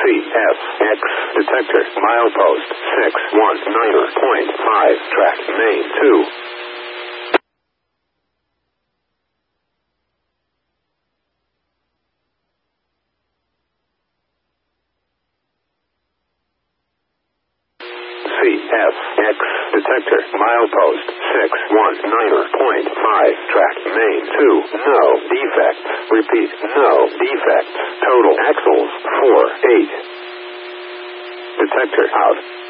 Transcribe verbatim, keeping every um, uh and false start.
C F X detector milepost six one nine point five track main two. C F X detector milepost six one nine point five track main two. No defects. Repeat, no defects. Total axles four eight. Detector out.